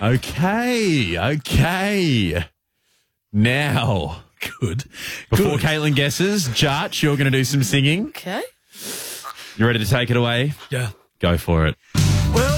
Okay. Now, Good. before Caitlin guesses, Jarch, you're going to do some singing. Okay. You ready to take it away? Yeah. Go for it.